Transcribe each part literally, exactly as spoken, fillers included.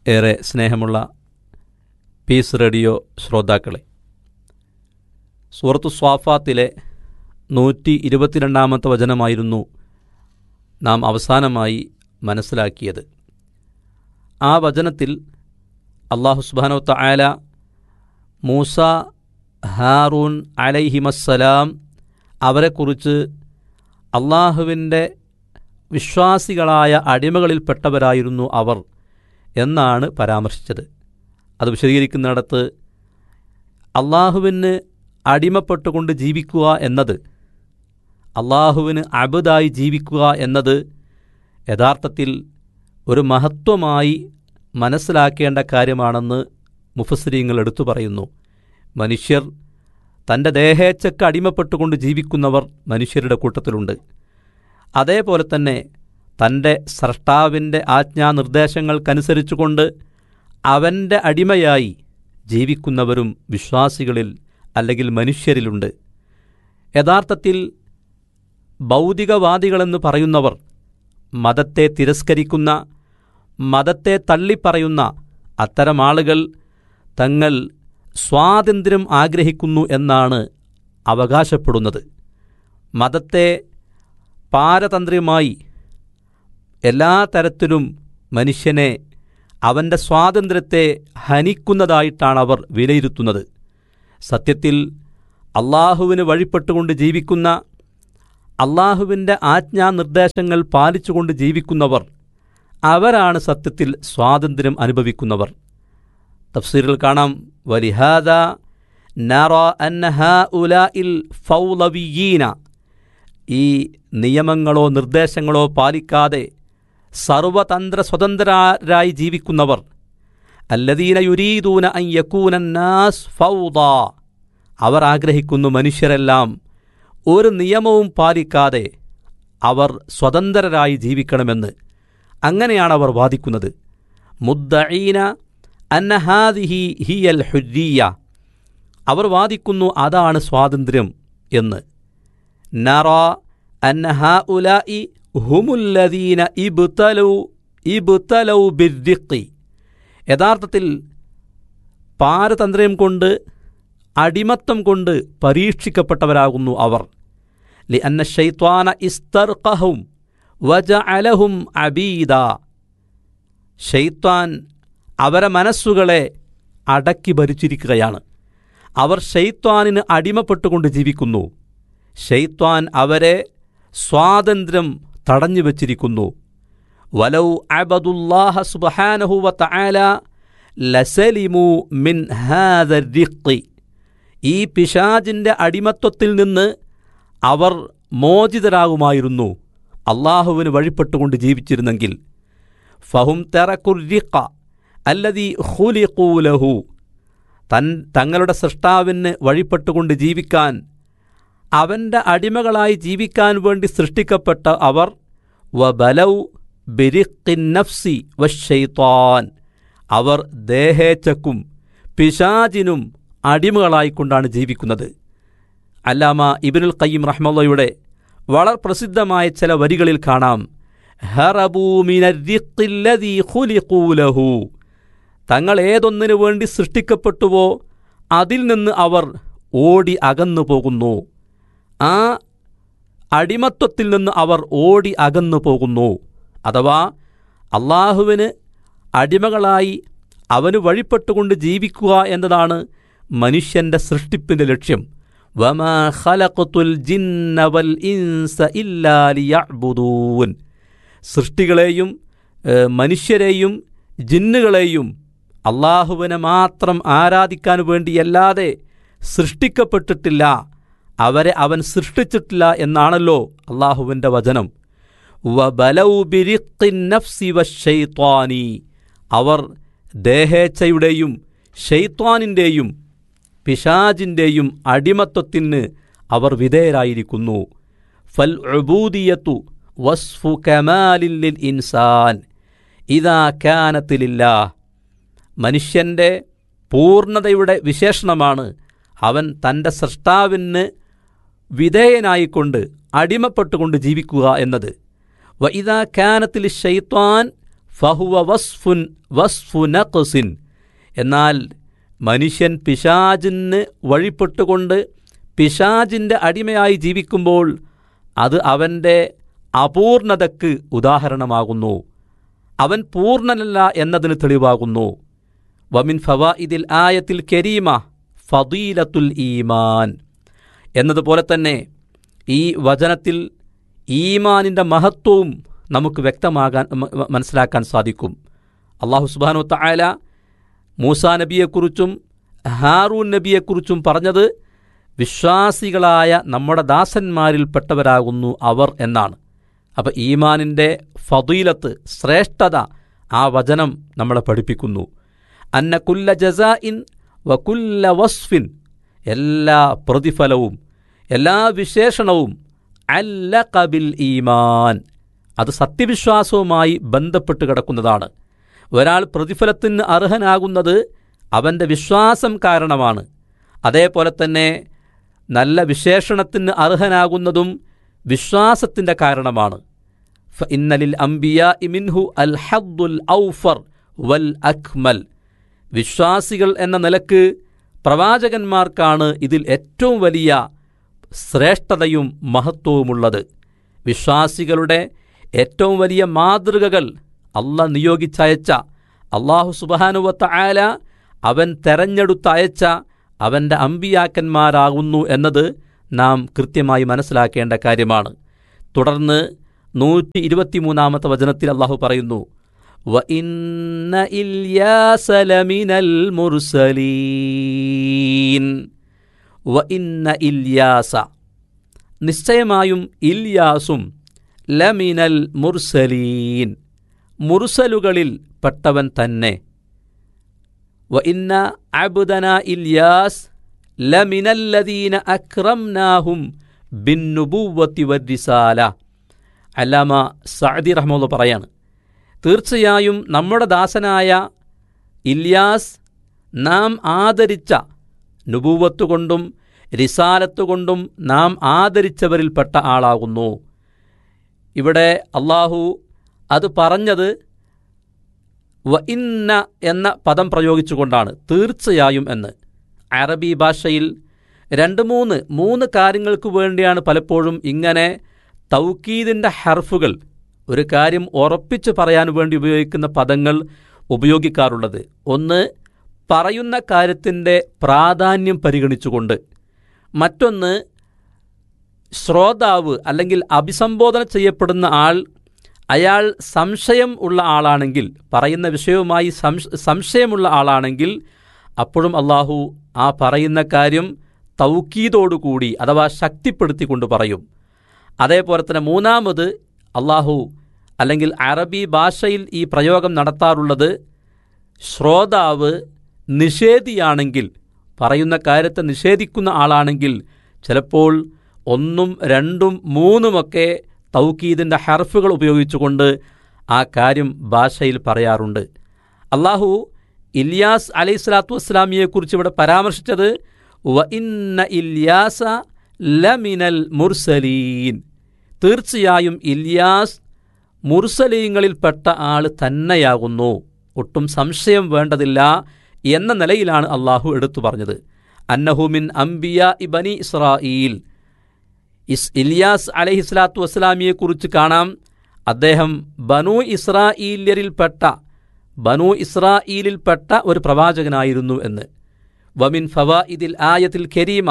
ഏറെ സ്നേഹമുള്ള piece radio ശ്രോതാക്കളെ, സൂറത്തു സ്വാഫാത്തിലെ നൂറ്റി ഇരുപത്തിരണ്ടാമത്തെ വചനമായിരുന്നു നാം അവസാനമായി മനസ്സിലാക്കിയത്. ആ വചനത്തിൽ അല്ലാഹു സുബ്ഹാനഹു വ തആല മൂസ, ഹാറൂൻ അലൈഹിമസ്സലാം അവരെക്കുറിച്ച് അള്ളാഹുവിൻ്റെ വിശ്വാസികളായ അടിമകളിൽപ്പെട്ടവരായിരുന്നു അവർ എന്നാണ് പരാമർശിച്ചത്. അത് വിശദീകരിക്കുന്നിടത്ത് അള്ളാഹുവിന് അടിമപ്പെട്ടുകൊണ്ട് ജീവിക്കുക എന്നത്, അള്ളാഹുവിന് അബ്ദായി ജീവിക്കുക എന്നത് യഥാർത്ഥത്തിൽ ഒരു മഹത്വമായി മനസ്സിലാക്കേണ്ട കാര്യമാണെന്ന് മുഫസ്സിരീങ്ങൾ എടുത്തു പറയുന്നു. മനുഷ്യർ തൻ്റെ ദേഹേച്ഛക്ക് അടിമപ്പെട്ടുകൊണ്ട് ജീവിക്കുന്നവർ മനുഷ്യരുടെ കൂട്ടത്തിലുണ്ട്. അതേപോലെ തന്നെ തൻ്റെ സ്രഷ്ടാവിൻ്റെ ആജ്ഞാനിർദ്ദേശങ്ങൾക്കനുസരിച്ചുകൊണ്ട് അവൻ്റെ അടിമയായി ജീവിക്കുന്നവരും വിശ്വാസികളിൽ അല്ലെങ്കിൽ മനുഷ്യരിലുണ്ട്. യഥാർത്ഥത്തിൽ ഭൗതികവാദികളെന്ന് പറയുന്നവർ, മതത്തെ തിരസ്കരിക്കുന്ന, മതത്തെ തള്ളിപ്പറയുന്ന അത്തരം ആളുകൾ തങ്ങൾ സ്വാതന്ത്ര്യം ആഗ്രഹിക്കുന്നു എന്നാണ് അവകാശപ്പെടുന്നത്. മതത്തെ പാരതന്ത്ര്യമായി എല്ലാ തരത്തിലും മനുഷ്യനെ അവൻ്റെ സ്വാതന്ത്ര്യത്തെ ഹനിക്കുന്നതായിട്ടാണ് അവർ വിലയിരുത്തുന്നത്. സത്യത്തിൽ അള്ളാഹുവിന് വഴിപ്പെട്ടുകൊണ്ട് ജീവിക്കുന്ന, അള്ളാഹുവിൻ്റെ ആജ്ഞാനിർദ്ദേശങ്ങൾ പാലിച്ചുകൊണ്ട് ജീവിക്കുന്നവർ അവരാണ് സത്യത്തിൽ സ്വാതന്ത്ര്യം അനുഭവിക്കുന്നവർ. തഫ്സീറിൽ കാണാം, വലിഹാദ നറ അന്ന ഹഉലാഇൽ ഫൗളവിയീന, ഈ നിയമങ്ങളോ നിർദ്ദേശങ്ങളോ പാലിക്കാതെ സർവതന്ത്ര സ്വതന്ത്രരായി ജീവിക്കുന്നവർ, അല്ലദീന യുരീദൂന അൻ യകൂന നാസ് ഫൗദ, അവർ ആഗ്രഹിക്കുന്നു മനുഷ്യരെല്ലാം ഒരു നിയമവും പാലിക്കാതെ അവർ സ്വതന്ത്രരായി ജീവിക്കണമെന്ന്. അങ്ങനെയാണ് അവർ വാദിക്കുന്നത്. മുദ്ദഈന അന്ന ഹാദിഹി ഹിയൽ ഹുരിയ്യ, അവർ വാദിക്കുന്നു അതാണ് സ്വാതന്ത്ര്യം എന്ന്. നറ അന്ന ഹഉലാഇ ഹുമുല്ലദീന ഇബ്തലൗ ഇബ്തലൗ ബിർരിഖി, യഥാർത്ഥത്തിൽ പാരതന്ത്ര്യം കൊണ്ട്, അടിമത്തം കൊണ്ട് പരീക്ഷിക്കപ്പെട്ടവരാകുന്നു അവർ. ലിഅന്ന ശൈത്വാന ഇസ്തർഖഹും വജഅലഹും അബീദ, ശൈത്വാൻ അവരെ മനസ്സുകളെ അടക്കി ഭരിച്ചിരിക്കുകയാണ്. അവർ ശൈത്വാനിന് അടിമപ്പെട്ടുകൊണ്ട് ജീവിക്കുന്നു. ശൈത്വാൻ അവരെ സ്വാതന്ത്ര്യം തടഞ്ഞു വച്ചിരിക്കുന്നു. വലൗ അബദുല്ലാഹ സുബ്ഹാനഹു വ തആല ലസലിമു മിൻ ഹാദർ റിഖി, ഈ പിശാചിൻ്റെ അടിമത്വത്തിൽ നിന്ന് അവർ മോചിതരാകുമായിരുന്നു അള്ളാഹുവിന് വഴിപ്പെട്ടുകൊണ്ട് ജീവിച്ചിരുന്നെങ്കിൽ. ഫഹും തറക്കുർ റിഖ അല്ലദീ ഖുലിഖൂ ലഹു, തൻ തങ്ങളുടെ സൃഷ്ടാവിന് വഴിപ്പെട്ടുകൊണ്ട് ജീവിക്കാൻ, അവൻ്റെ അടിമകളായി ജീവിക്കാൻ വേണ്ടി സൃഷ്ടിക്കപ്പെട്ട അവർ വബലൗ ബിരിഖിൻ നഫ്സി വശൈത്വാൻ, അവർ ദേഹേച്ഛക്കും പിശാചിനും അടിമകളായിക്കൊണ്ടാണ് ജീവിക്കുന്നത്. അല്ലാമ ഇബ്നുൽ ഖയ്യിം റഹ്മത്തുള്ളാഹിയുടെ വളരെ പ്രസിദ്ധമായ ചില വരികളിൽ കാണാം, ഹറബൂ മിനർ റിഖില്ലദീ ഖുലിഖൂ ലഹു, തങ്ങൾ ഏതൊന്നിനു വേണ്ടി സൃഷ്ടിക്കപ്പെട്ടുവോ അതിൽ നിന്ന് അവർ ഓടി അകന്നു പോകുന്നു. ആ അടിമത്വത്തിൽ നിന്ന് അവർ ഓടി അകന്നു പോകുന്നു. അഥവാ അള്ളാഹുവിന് അടിമകളായി അവന് വഴിപ്പെട്ടുകൊണ്ട് ജീവിക്കുക എന്നതാണ് മനുഷ്യൻ്റെ സൃഷ്ടിപ്പിൻ്റെ ലക്ഷ്യം. വമാ ഖലഖതുൽ ജിന്ന വൽ ഇൻസ ഇല്ലാ ലിയഅ്ബുദൂൻ, സൃഷ്ടികളെയും മനുഷ്യരെയും ജിന്നുകളെയും അള്ളാഹുവിനെ മാത്രം ആരാധിക്കാൻ വേണ്ടിയല്ലാതെ സൃഷ്ടിക്കപ്പെട്ടിട്ടില്ല, അവരെ അവൻ സൃഷ്ടിച്ചിട്ടില്ല എന്നാണല്ലോ അള്ളാഹുവിൻ്റെ വചനം. വബലൗ ബിരിഖിൻ നഫ്സി വശൈത്വാനി, അവർ ദേഹേച്ഛയുടെയും ശൈത്വാനിൻ്റെയും പിശാചിൻ്റെയും അടിമത്വത്തിന് അവർ വിധേയരായിരിക്കുന്നു. ഫൽ ഉബൂദിയത്തു വസ്ഫു കമാലിൽ ലിൽ ഇൻസാൻ ഇദാ കാനത് ലില്ലാഹ്, മനുഷ്യൻ്റെ പൂർണ്ണതയുടെ വിശേഷണമാണ് അവൻ തൻ്റെ സൃഷ്ടാവിന് വിധേയനായിക്കൊണ്ട് അടിമപ്പെട്ടുകൊണ്ട് ജീവിക്കുക എന്നത്. വ ഇദാ കാനത് ലിശ്ശൈത്വാൻ ഫഹുവ വസ്ഫുൻ വസ്ഫു നഖ്സിൻ. എന്നാൽ മനുഷ്യൻ പിശാചിന് വഴിപ്പെട്ടുകൊണ്ട് പിശാചിൻ്റെ അടിമയായി ജീവിക്കുമ്പോൾ അത് അവൻ്റെ അപൂർണതയ്ക്ക് ഉദാഹരണമാകുന്നു. അവൻ പൂർണ്ണനല്ല എന്നതിന് തെളിവാകുന്നു. വമിൻ ഫവായിദിൽ ആയത്തിൽ കരീമ ഫദീലത്തുൽ ഈമാൻ എന്നതുപോലെ തന്നെ ഈ വചനത്തിൽ ഈമാനിൻ്റെ മഹത്വവും നമുക്ക് വ്യക്തമാകാൻ മനസ്സിലാക്കാൻ സാധിക്കും. അല്ലാഹു സുബ്ഹാനഹു വ തആല മൂസാ നബിയെക്കുറിച്ചും ഹാറൂൻ നബിയെക്കുറിച്ചും പറഞ്ഞത് വിശ്വാസികളായ നമ്മുടെ ദാസന്മാരിൽപ്പെട്ടവരാകുന്നു അവർ എന്നാണ്. അപ്പോൾ ഈമാനിൻ്റെ ഫദീലത്ത്, ശ്രേഷ്ഠത ആ വചനം നമ്മളെ പഠിപ്പിക്കുന്നു. അന്ന കുല്ല ജസാഇൻ വ കുല്ല വസ്ഫിൻ, എല്ലാ പ്രതിഫലവും എല്ലാ വിശേഷണവും അല്ലഖ ബിൽ ഈമാൻ, അത് സത്യവിശ്വാസവുമായി ബന്ധപ്പെട്ട് കിടക്കുന്നതാണ്. ഒരാൾ പ്രതിഫലത്തിന് അർഹനാകുന്നത് അവൻ്റെ വിശ്വാസം കാരണമാണ്. അതേപോലെ തന്നെ നല്ല വിശേഷണത്തിന് അർഹനാകുന്നതും വിശ്വാസത്തിൻ്റെ കാരണമാണ്. ഫഇന്നലിൽ അംബിയാഇ മിൻഹു അൽ ഹദ്ദുൽ ഔഫർ വൽ അക്മൽ. വിശ്വാസികൾ എന്ന നിലക്ക് പ്രവാചകന്മാർക്കാണ് ഇതിൽ ഏറ്റവും വലിയ ശ്രേഷ്ഠതയും മഹത്വവുമുള്ളത്. വിശ്വാസികളുടെ ഏറ്റവും വലിയ മാതൃകകൾ അള്ളാഹ് നിയോഗിച്ചയച്ച, അല്ലാഹു സുബ്ഹാനഹു വ തആല അവൻ തെരഞ്ഞെടുത്തയച്ച അവൻ്റെ അമ്പിയാക്കന്മാരാകുന്നു എന്നത് നാം കൃത്യമായി മനസ്സിലാക്കേണ്ട കാര്യമാണ്. തുടർന്ന് നൂറ്റി ഇരുപത്തിമൂന്നാമത്തെ വചനത്തിൽ അള്ളാഹു പറയുന്നു, വ ഇന്ന ഇല്യാസ ലമിനൽ മുർസലീൻ. വ ഇന്ന ഇല്യാസ, നിശ്ചയമായും ഇല്യാസും ലമിനൽ മുർസലീൻ, മുർസലുകളിൽ പെട്ടവൻ തന്നെ. വ ഇന്ന അബ്ദന ഇല്യാസ് ലമിനല്ലദീന അക്രംനാഹും ബിന്നുബുവ്വത്തി വർരിസാല. അല്ലാമ സഅദി റഹ്മത്തുള്ളാഹി പറയാണ്, തീർച്ചയായും നമ്മുടെ ദാസനായ ഇല്യാസ് നാം ആദരിച്ച, നുബുവത്ത് കൊണ്ടും റിസാലത്ത് കൊണ്ടും നാം ആദരിച്ചവരിൽപ്പെട്ട ആളാകുന്നു. ഇവിടെ അള്ളാഹു അത് പറഞ്ഞത് വ ഇന്ന എന്ന പദം പ്രയോഗിച്ചുകൊണ്ടാണ്, തീർച്ചയായും എന്ന്. അറബി ഭാഷയിൽ രണ്ട് മൂന്ന് മൂന്ന് കാര്യങ്ങൾക്ക് വേണ്ടിയാണ് പലപ്പോഴും ഇങ്ങനെ തൗക്കീദിൻ്റെ ഹർഫുകൾ, ഒരു കാര്യം ഉറപ്പിച്ച് പറയാൻ വേണ്ടി ഉപയോഗിക്കുന്ന പദങ്ങൾ ഉപയോഗിക്കാറുള്ളത്. ഒന്ന്, പറയുന്ന കാര്യത്തിൻ്റെ പ്രാധാന്യം പരിഗണിച്ചുകൊണ്ട്. മറ്റൊന്ന്, ശ്രോതാവ് അല്ലെങ്കിൽ അഭിസംബോധന ചെയ്യപ്പെടുന്ന ആൾ അയാൾ സംശയം ഉള്ള ആളാണെങ്കിൽ, പറയുന്ന വിഷയവുമായി സംശയമുള്ള ആളാണെങ്കിൽ അപ്പോഴും അള്ളാഹു ആ പറയുന്ന കാര്യം തൗക്കീദോടുകൂടി അഥവാ ശക്തിപ്പെടുത്തിക്കൊണ്ട് പറയും. അതേപോലെ തന്നെ മൂന്നാമത്, അള്ളാഹു അല്ലെങ്കിൽ അറബി ഭാഷയിൽ ഈ പ്രയോഗം നടത്താറുള്ളത് ശ്രോതാവ് നിഷേധിയാണെങ്കിൽ, പറയുന്ന കാര്യത്തെ നിഷേധിക്കുന്ന ആളാണെങ്കിൽ ചിലപ്പോൾ ഒന്നും രണ്ടും മൂന്നുമൊക്കെ തൗക്കീദിൻ്റെ ഹർഫുകൾ ഉപയോഗിച്ചുകൊണ്ട് ആ കാര്യം ഭാഷയിൽ പറയാറുണ്ട്. അള്ളാഹു ഇല്യാസ് അലൈഹി സ്വലാത്തു വസ്സലാമിയെക്കുറിച്ച് ഇവിടെ പരാമർശിച്ചത് വ ഇന്ന ഇല്യാസ ലമിനൽ മുർസലീൻ, തീർച്ചയായും ഇല്യാസ് മുർസലീങ്ങളിൽപ്പെട്ട ആൾ തന്നെയാകുന്നു, ഒട്ടും സംശയം വേണ്ടതില്ല എന്ന നിലയിലാണ് അള്ളാഹു എടുത്തു പറഞ്ഞത്. അന്നഹു മിൻ അംബിയാ ബനി ഇസ്രായീൽ. ഇസ് ഇല്യാസ് അലൈഹി സ്വലാത്തു വസ്സലാമിയെക്കുറിച്ച് കാണാം, അദ്ദേഹം ബനു ഇസ്രായീല്യരിൽപ്പെട്ട ബനു ഇസ്രായീലിൽപ്പെട്ട ഒരു പ്രവാചകനായിരുന്നു എന്ന്. വമിൻ ഫവായിദിൽ ആയത്തിൽ കരീമ,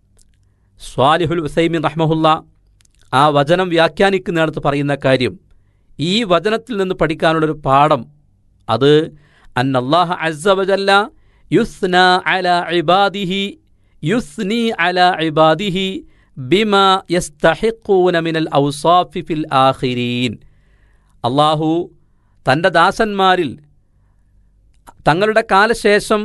സ്വാലിഹുൽ ഉസൈമിൻ റഹ്മഹുല്ല ആ വചനം വ്യാഖ്യാനിക്കുന്നിടത്ത് പറയുന്ന കാര്യം, ഈ വചനത്തിൽ നിന്ന് പഠിക്കാനുള്ളൊരു പാഠം അത് അന്നല്ലാഹ അസ്സ വജല്ല യുസ്ന അലാ ഇബാദിഹി യുസ്നി അലാ ഇബാദിഹി ബിമാ യസ്തഹിഖൂന മിനൽ ഔസാഫി ഫിൽ ആഖിരീൻ. അള്ളാഹു തൻ്റെ ദാസന്മാരിൽ തങ്ങളുടെ കാലശേഷം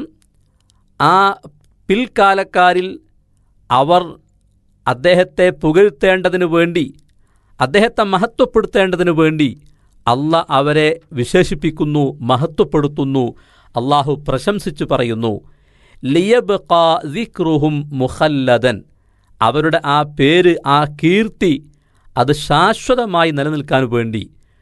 ആ പിൽക്കാലക്കാരിൽ അവർ അദ്ദേഹത്തെ പുകഴ്ത്തേണ്ടതിനു വേണ്ടി, അദ്ദേഹത്തെ മഹത്വപ്പെടുത്തേണ്ടതിനു വേണ്ടി അള്ളാഹ് അവരെ വിശേഷിപ്പിക്കുന്നു, മഹത്വപ്പെടുത്തുന്നു. അള്ളാഹു പ്രശംസിച്ചു പറയുന്നു, ലിയബ്ഖാ ദിക്റുഹും മുഖല്ലദൻ, അവരുടെ ആ പേര്, ആ കീർത്തി അത് ശാശ്വതമായി നിലനിൽക്കാൻ വേണ്ടി.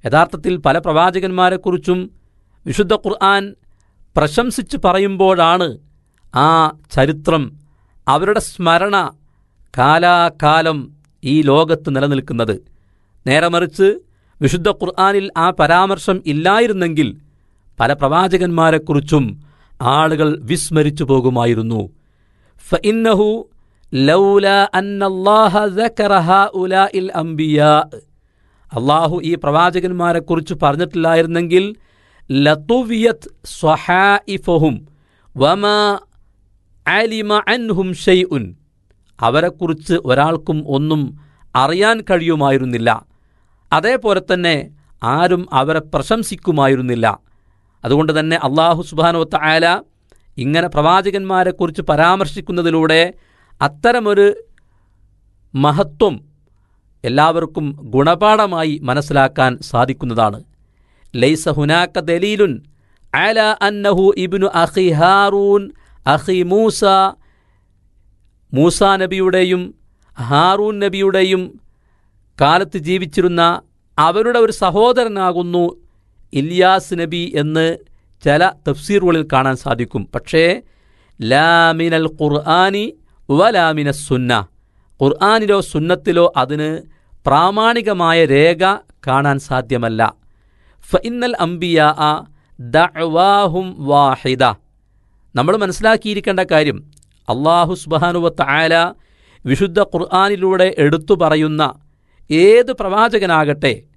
യഥാർത്ഥത്തിൽ പല പ്രവാചകന്മാരെക്കുറിച്ചും വിശുദ്ധ ഖുർആൻ പ്രശംസിച്ച് പറയുമ്പോഴാണ് ആ ചരിത്രം, അവരുടെ സ്മരണ കാലാകാലം ഈ ലോകത്ത് നിലനിൽക്കുന്നത്. നേരെ മറിച്ച് വിശുദ്ധ ഖുർആനിൽ ആ പരാമർശം ഇല്ലായിരുന്നെങ്കിൽ പല പ്രവാചകന്മാരെക്കുറിച്ചും ആളുകൾ വിസ്മരിച്ചു പോകുമായിരുന്നു. ഫഇന്നഹു ലൗലാ അന്നല്ലാഹ ദക്കറ ഹഉലാഇൽ അംബിയാ, അള്ളാഹു ഈ പ്രവാചകന്മാരെക്കുറിച്ച് പറഞ്ഞിട്ടില്ലായിരുന്നെങ്കിൽ ലതുവിയത് സ്വഹാഇഫഹും വമാ അലിമ അൻഹും ഷൈഉൻ, അവരെക്കുറിച്ച് ഒരാൾക്കും ഒന്നും അറിയാൻ കഴിയുമായിരുന്നില്ല. അതേപോലെ തന്നെ ആരും അവരെ പ്രശംസിക്കുമായിരുന്നില്ല. അതുകൊണ്ട് തന്നെ അള്ളാഹു സുബ്ഹാനഹു വ തആല ഇങ്ങനെ പ്രവാചകന്മാരെക്കുറിച്ച് പരാമർശിക്കുന്നതിലൂടെ അത്തരമൊരു മഹത്വം എല്ലാവർക്കും ഗുണപാഠമായി മനസ്സിലാക്കാൻ സാധിക്കുന്നതാണ്. ലൈസ ഹുനാക ദലീലുൻ അലാ അന്നഹു ഇബ്നു അഖി ഹാറൂൻ അഖി മൂസ, മൂസാ നബിയുടെയും ഹാറൂൻ നബിയുടെയും കാലത്ത് ജീവിച്ചിരുന്ന അവരുടെ ഒരു സഹോദരനാകുന്നു ഇല്യാസ് നബി എന്ന് ചില തഫ്സീറുകളിൽ കാണാൻ സാധിക്കും. പക്ഷേ ലാ മിനൽ ഖുർആനി വലാ മിനസ് സുന്ന, ഖുർആനിലോ സുന്നത്തിലോ അതിന് പ്രാമാണികമായ രേഖ കാണാൻ സാധ്യമല്ല. ഫഇന്നൽ അംബിയാ ദഅവാഹും വാഹിദ, നമ്മൾ മനസ്സിലാക്കിയിരിക്കേണ്ട കാര്യം, അല്ലാഹു സുബ്ഹാനഹു വ തആല വിശുദ്ധ ഖുർആനിലൂടെ എടുത്തു പറയുന്ന ഏത് പ്രവാചകനാകട്ടെ